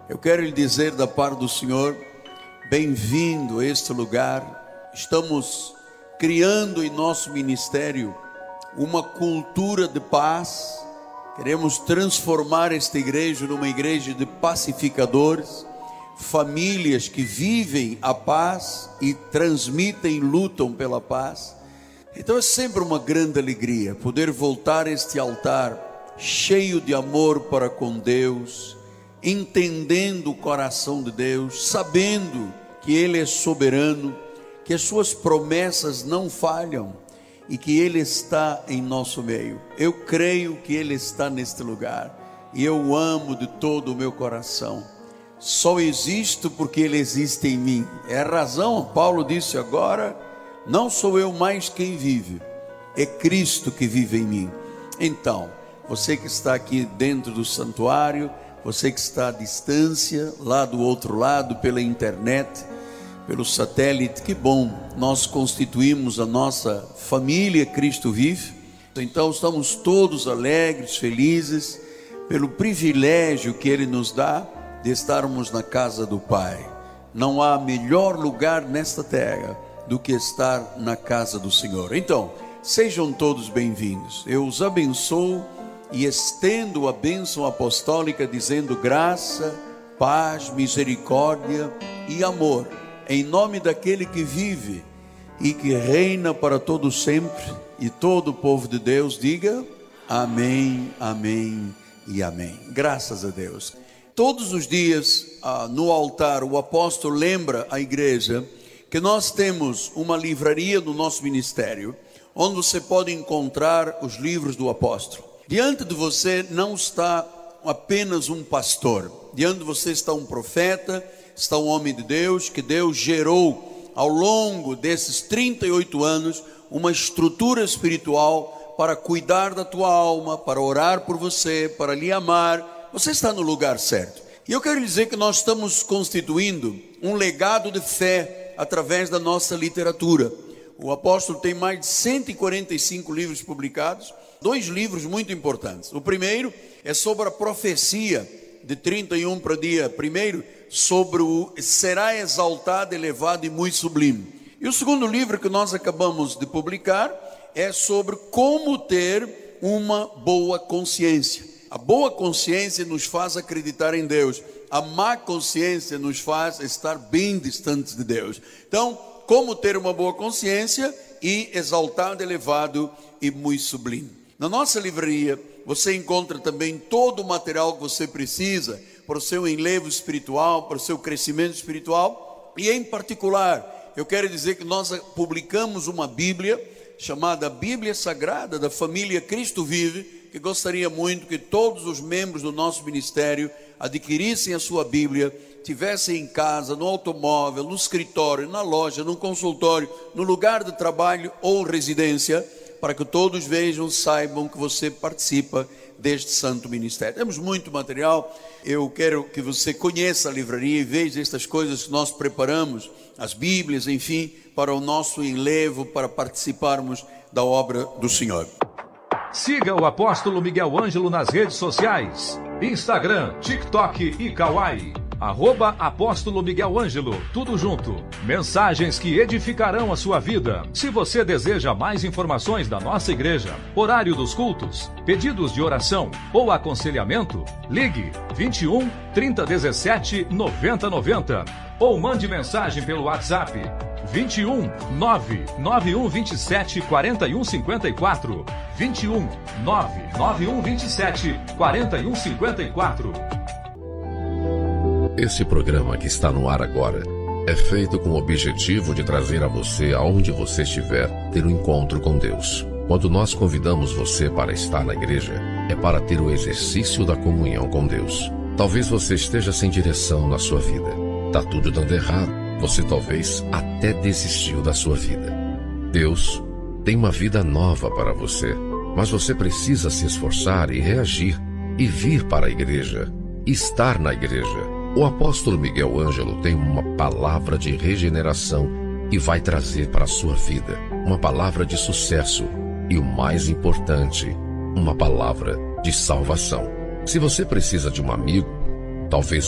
Eu quero lhe dizer da parte do Senhor, bem-vindo a este lugar. Estamos criando em nosso ministério uma cultura de paz. Queremos transformar esta igreja numa igreja de pacificadores, famílias que vivem a paz e transmitem, lutam pela paz. Então é sempre uma grande alegria poder voltar a este altar cheio de amor para com Deus, entendendo o coração de Deus, sabendo que Ele é soberano, que as suas promessas não falham e que Ele está em nosso meio. Eu creio que Ele está neste lugar e eu o amo de todo o meu coração. Só existo porque Ele existe em mim. É a razão, Paulo disse agora, não sou eu mais quem vive, é Cristo que vive em mim. Então, você que está aqui dentro do santuário, você que está à distância, lá do outro lado, pela internet, pelo satélite, que bom, nós constituímos a nossa família Cristo Vive. Então estamos todos alegres, felizes, pelo privilégio que Ele nos dá de estarmos na casa do Pai. Não há melhor lugar nesta terra do que estar na casa do Senhor. Então, sejam todos bem-vindos. Eu os abençoo e estendo a bênção apostólica dizendo graça, paz, misericórdia e amor, em nome daquele que vive e que reina para todo sempre, e todo o povo de Deus diga amém, amém e amém. Graças a Deus. Todos os dias no altar o apóstolo lembra a igreja que nós temos uma livraria no nosso ministério, onde você pode encontrar os livros do apóstolo. Diante de você não está apenas um pastor, diante de você está um profeta, está um homem de Deus, que Deus gerou ao longo desses 38 anos, uma estrutura espiritual para cuidar da tua alma, para orar por você, para lhe amar. Você está no lugar certo. E eu quero dizer que nós estamos constituindo um legado de fé através da nossa literatura. O apóstolo tem mais de 145 livros publicados, 2 livros muito importantes. O primeiro é sobre a profecia de 31 para dia 1, sobre o será exaltado, elevado e muito sublime. E o segundo livro que nós acabamos de publicar é sobre como ter uma boa consciência. A boa consciência nos faz acreditar em Deus. A má consciência nos faz estar bem distantes de Deus. Então, como ter uma boa consciência e exaltado, elevado e muito sublime. Na nossa livraria, você encontra também todo o material que você precisa para o seu enlevo espiritual, para o seu crescimento espiritual. E em particular, eu quero dizer que nós publicamos uma Bíblia chamada Bíblia Sagrada da família Cristo Vive, que gostaria muito que todos os membros do nosso ministério adquirissem a sua Bíblia, tivessem em casa, no automóvel, no escritório, na loja, no consultório, no lugar de trabalho ou residência, para que todos vejam, saibam que você participa deste santo ministério. Temos muito material. Eu quero que você conheça a livraria e veja estas coisas que nós preparamos, as Bíblias, enfim, para o nosso enlevo, para participarmos da obra do Senhor. Siga o apóstolo Miguel Ângelo nas redes sociais, Instagram, TikTok e Kawai. @Apóstolo Miguel Ângelo, tudo junto. Mensagens que edificarão a sua vida. Se você deseja mais informações da nossa igreja, horário dos cultos, pedidos de oração ou aconselhamento, ligue 21 3017 9090 ou mande mensagem pelo WhatsApp 21 99127 4154 21 99127 4154. Esse programa que está no ar agora é feito com o objetivo de trazer a você, aonde você estiver, ter um encontro com Deus. Quando nós convidamos você para estar na igreja, é para ter o exercício da comunhão com Deus. Talvez você esteja sem direção na sua vida. Tá tudo dando errado. Você talvez até desistiu da sua vida. Deus tem uma vida nova para você, mas você precisa se esforçar e reagir e vir para a igreja, estar na igreja. O apóstolo Miguel Ângelo tem uma palavra de regeneração e vai trazer para a sua vida uma palavra de sucesso e, o mais importante, uma palavra de salvação. Se você precisa de um amigo, talvez